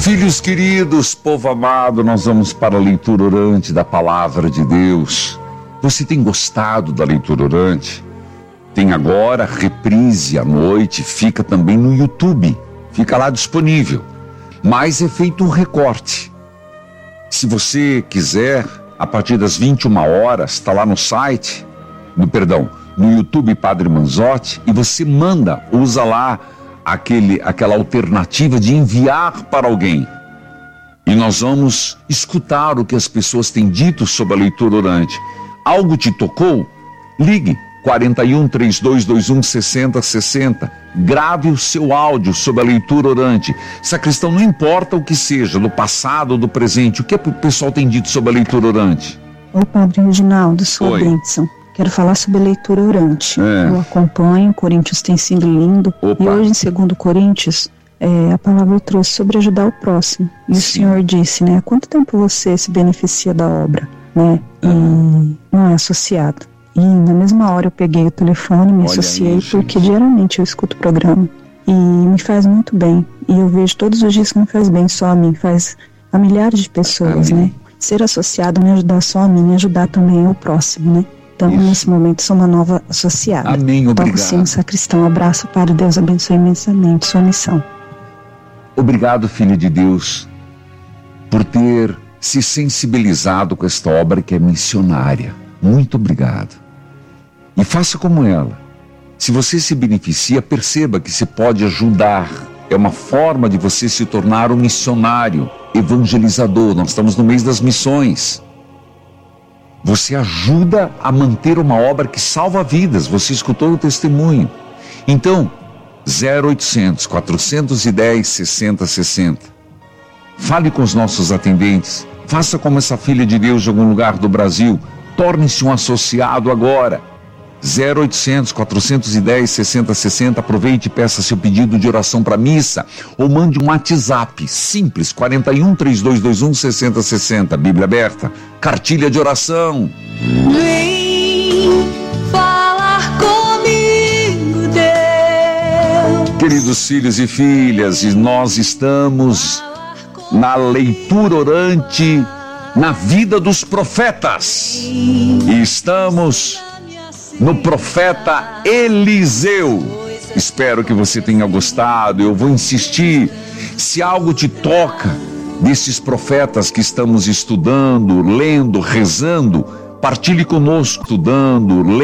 Filhos queridos, povo amado, nós vamos para a leitura orante da Palavra de Deus. Você tem gostado da leitura orante? Tem agora reprise à noite, fica também no YouTube, fica lá disponível. Mas é feito um recorte. Se você quiser, a partir das 21 horas, está lá no site, no YouTube Padre Manzotti, e você usa lá aquela alternativa de enviar para alguém. E nós vamos escutar o que as pessoas têm dito sobre a leitura orante. Algo te tocou? Ligue 41 3221 6060. Grave o seu áudio sobre a leitura orante. Sacristão, não importa o que seja, do passado ou do presente, o que o pessoal tem dito sobre a leitura orante? Oi, Padre Reginaldo, sua bênção. Quero falar sobre a leitura orante. Eu acompanho, Coríntios tem sido lindo. E hoje em 2 Coríntios, a palavra trouxe sobre ajudar o próximo. E o Senhor disse, né? Há quanto tempo você se beneficia da obra, né? E não é associado. E na mesma hora eu peguei o telefone, me associei, porque diariamente eu escuto o programa. E me faz muito bem. E eu vejo todos os dias que me faz bem só a mim, faz a milhares de pessoas, né? Ser associado não é ajudar só a mim, é ajudar também o próximo, né? Então, nesse momento, sou uma nova associada. Amém, obrigado. Toco sim, sacristão. Abraço, Padre. Deus abençoe imensamente sua missão. Obrigado, filho de Deus, por ter se sensibilizado com esta obra que é missionária. Muito obrigado. E faça como ela. Se você se beneficia, perceba que se pode ajudar. É uma forma de você se tornar um missionário, evangelizador. Nós estamos no mês das missões. Você ajuda a manter uma obra que salva vidas. Você escutou o testemunho. Então, 0800 410 6060. Fale com os nossos atendentes. Faça como essa filha de Deus de algum lugar do Brasil. Torne-se um associado agora. 0800 410 6060. Aproveite e peça seu pedido de oração para missa, ou mande um WhatsApp simples, 41 3221 6060. Bíblia aberta, cartilha de oração. Vem falar comigo, Deus. Queridos filhos e filhas, e nós estamos na leitura orante na vida dos profetas, e estamos no profeta Eliseu. Espero que você tenha gostado. Eu vou insistir. Se algo te toca desses profetas que estamos estudando, lendo, rezando, partilhe conosco, estudando, lendo.